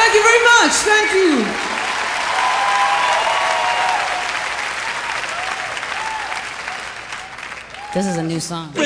Thank you very much. Thank you. This is a new song.